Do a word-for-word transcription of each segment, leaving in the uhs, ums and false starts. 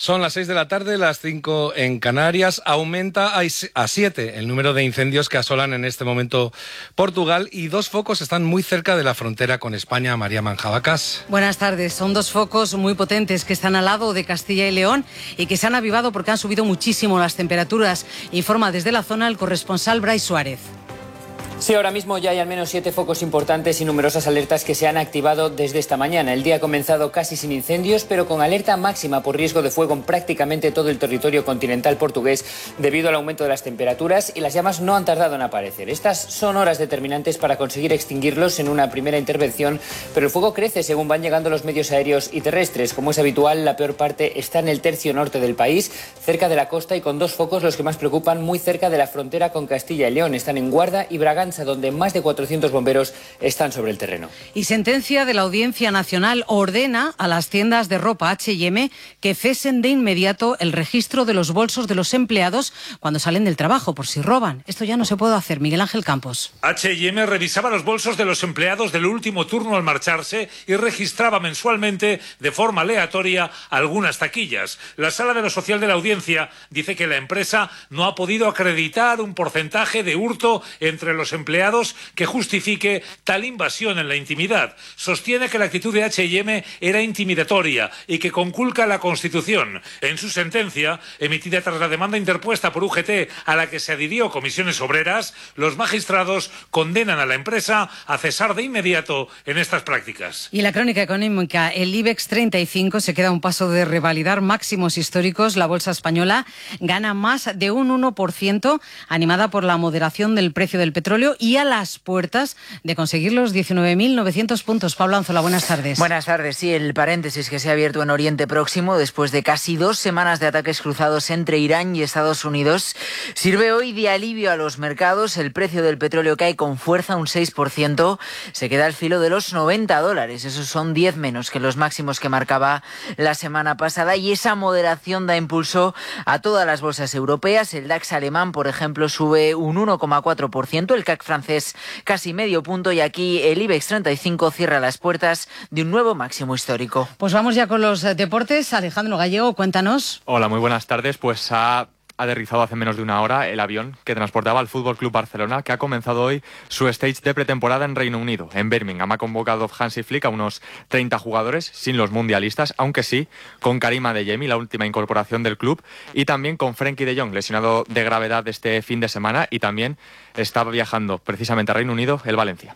Son las seis de la tarde, las cinco en Canarias. Aumenta a siete el número de incendios que asolan en este momento Portugal y dos focos están muy cerca de la frontera con España. María Manjabacas. Buenas tardes. Son dos focos muy potentes que están al lado de Castilla y León y que se han avivado porque han subido muchísimo las temperaturas. Informa desde la zona el corresponsal Brais Suárez. Sí, ahora mismo ya hay al menos siete focos importantes y numerosas alertas que se han activado desde esta mañana. El día ha comenzado casi sin incendios, pero con alerta máxima por riesgo de fuego en prácticamente todo el territorio continental portugués debido al aumento de las temperaturas, y las llamas no han tardado en aparecer. Estas son horas determinantes para conseguir extinguirlos en una primera intervención, pero el fuego crece según van llegando los medios aéreos y terrestres. Como es habitual, la peor parte está en el tercio norte del país, cerca de la costa, y con dos focos, los que más preocupan, muy cerca de la frontera con Castilla y León. Están en Guarda y Braganza, donde más de cuatrocientos bomberos están sobre el terreno. Y sentencia de la Audiencia Nacional ordena a las tiendas de ropa H y M que cesen de inmediato el registro de los bolsos de los empleados cuando salen del trabajo, por si roban. Esto ya no se puede hacer. Miguel Ángel Campos. H y M revisaba los bolsos de los empleados del último turno al marcharse y registraba mensualmente de forma aleatoria algunas taquillas. La Sala de lo Social de la Audiencia dice que la empresa no ha podido acreditar un porcentaje de hurto entre los empleados empleados que justifique tal invasión en la intimidad. Sostiene que la actitud de H y M era intimidatoria y que conculca la Constitución. En su sentencia, emitida tras la demanda interpuesta por U G T a la que se adhirió Comisiones Obreras, los magistrados condenan a la empresa a cesar de inmediato en estas prácticas. Y la crónica económica, el IBEX treinta y cinco se queda a un paso de revalidar máximos históricos. La bolsa española gana más de un uno por ciento, animada por la moderación del precio del petróleo y a las puertas de conseguir los diecinueve mil novecientos puntos. Pablo Anzola, buenas tardes. Buenas tardes. Sí, el paréntesis que se ha abierto en Oriente Próximo después de casi dos semanas de ataques cruzados entre Irán y Estados Unidos sirve hoy de alivio a los mercados. El precio del petróleo cae con fuerza un seis por ciento. Se queda al filo de los noventa dólares. Esos son diez menos que los máximos que marcaba la semana pasada. Y esa moderación da impulso a todas las bolsas europeas. El DAX alemán, por ejemplo, sube un uno coma cuatro por ciento. El C A C francés casi medio punto, y aquí el IBEX treinta y cinco cierra las puertas de un nuevo máximo histórico. Pues vamos ya con los deportes. Alejandro Gallego, cuéntanos. Hola, muy buenas tardes. Pues ha aterrizado hace menos de una hora el avión que transportaba al F C Barcelona, que ha comenzado hoy su stage de pretemporada en Reino Unido. En Birmingham ha convocado Hansi Flick a unos treinta jugadores, sin los mundialistas, aunque sí con Karim Adeyemi, la última incorporación del club, y también con Frenkie de Jong, lesionado de gravedad este fin de semana, y también está viajando precisamente a Reino Unido el Valencia.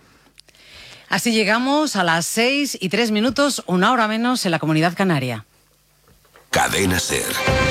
Así llegamos a las seis y tres minutos, una hora menos en la Comunidad Canaria. Cadena SER.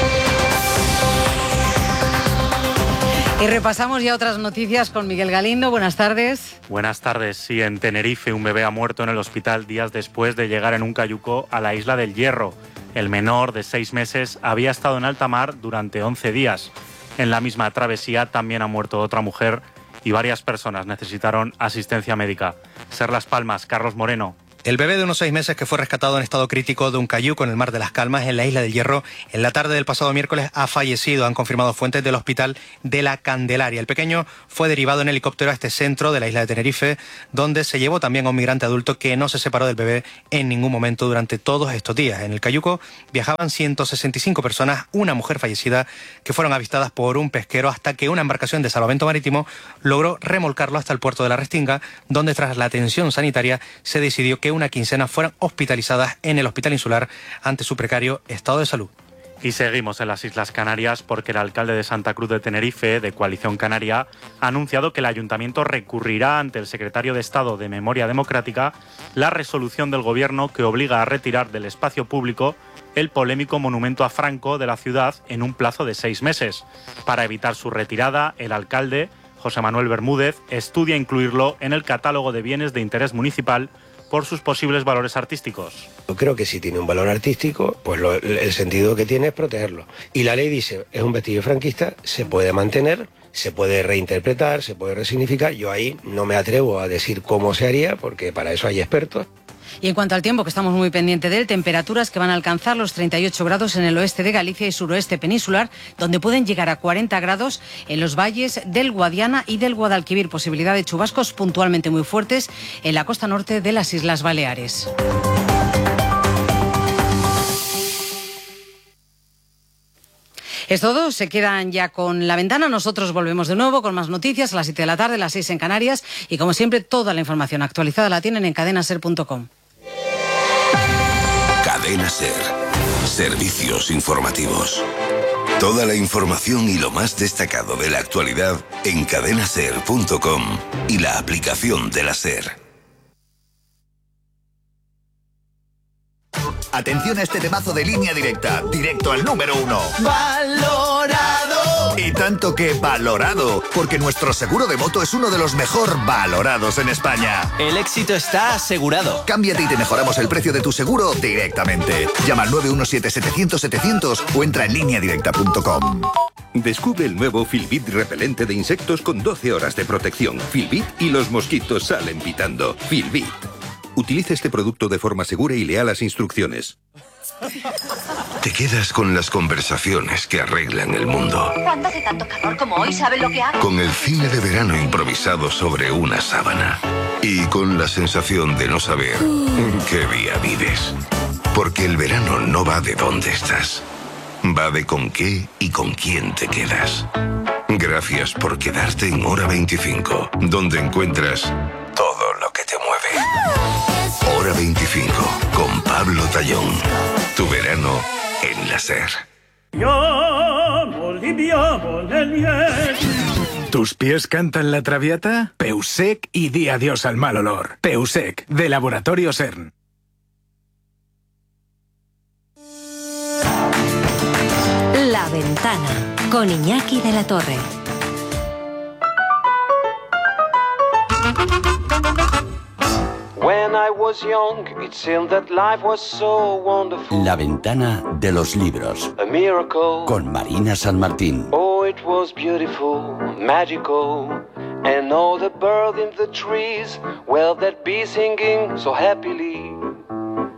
Y repasamos ya otras noticias con Miguel Galindo. Buenas tardes. Buenas tardes. Sí, en Tenerife un bebé ha muerto en el hospital días después de llegar en un cayuco a la isla del Hierro. El menor, de seis meses, había estado en alta mar durante once días. En la misma travesía también ha muerto otra mujer y varias personas necesitaron asistencia médica. Ser Las Palmas, Carlos Moreno. El bebé de unos seis meses que fue rescatado en estado crítico de un cayuco en el Mar de las Calmas, en la isla del Hierro, en la tarde del pasado miércoles ha fallecido, han confirmado fuentes del Hospital de la Candelaria. El pequeño fue derivado en helicóptero a este centro de la isla de Tenerife, donde se llevó también a un migrante adulto que no se separó del bebé en ningún momento durante todos estos días. En el cayuco viajaban ciento sesenta y cinco personas, una mujer fallecida, que fueron avistadas por un pesquero hasta que una embarcación de salvamento marítimo logró remolcarlo hasta el puerto de la Restinga, donde tras la atención sanitaria se decidió que una quincena fueran hospitalizadas en el Hospital Insular ante su precario estado de salud. Y seguimos en las Islas Canarias porque el alcalde de Santa Cruz de Tenerife, de Coalición Canaria, ha anunciado que el ayuntamiento recurrirá ante el secretario de Estado de Memoria Democrática la resolución del gobierno que obliga a retirar del espacio público el polémico monumento a Franco de la ciudad en un plazo de seis meses. Para evitar su retirada, el alcalde, José Manuel Bermúdez, estudia incluirlo en el catálogo de bienes de interés municipal por sus posibles valores artísticos. Yo creo que si tiene un valor artístico, pues lo, el sentido que tiene es protegerlo. Y la ley dice, es un vestigio franquista, se puede mantener, se puede reinterpretar, se puede resignificar. Yo ahí no me atrevo a decir cómo se haría, porque para eso hay expertos. Y en cuanto al tiempo, que estamos muy pendientes de él, temperaturas que van a alcanzar los treinta y ocho grados en el oeste de Galicia y suroeste peninsular, donde pueden llegar a cuarenta grados en los valles del Guadiana y del Guadalquivir. Posibilidad de chubascos puntualmente muy fuertes en la costa norte de las Islas Baleares. Es todo, se quedan ya con La Ventana. Nosotros volvemos de nuevo con más noticias a las siete de la tarde, a las seis en Canarias. Y como siempre, toda la información actualizada la tienen en cadena ser punto com. Cadena Ser. Servicios informativos. Toda la información y lo más destacado de la actualidad en cadena ser punto com y la aplicación de la SER. Atención a este temazo de Línea Directa, directo al número uno. ¡Valorado! Y tanto que valorado, porque nuestro seguro de moto es uno de los mejor valorados en España. El éxito está asegurado. Cámbiate y te mejoramos el precio de tu seguro directamente. Llama al nueve uno siete, setecientos, setecientos o entra en línea directa punto com. Descubre el nuevo Filbit repelente de insectos con doce horas de protección. Filbit y los mosquitos salen pitando. Filbit. Utiliza este producto de forma segura y lea las instrucciones. Te quedas con las conversaciones que arreglan el mundo. Cuando hace tanto calor como hoy, ¿sabe lo que hago? Con el cine de verano improvisado sobre una sábana. Y con la sensación de no saber en qué día vives. Porque el verano no va de dónde estás. Va de con qué y con quién te quedas. Gracias por quedarte en Hora veinticinco, donde encuentras todo lo que te mueve. Hora veinticinco, con Pablo Tallón. Tu verano en la SER. ¿Tus pies cantan la traviata? Peusec y di adiós al mal olor. Peusec, de Laboratorio CERN. La Ventana, con Iñaki de la Torre. La Ventana de los libros, con Marina San Martín. Oh, it was beautiful, magical, and all the birds in the trees, well, that bee singing so happily.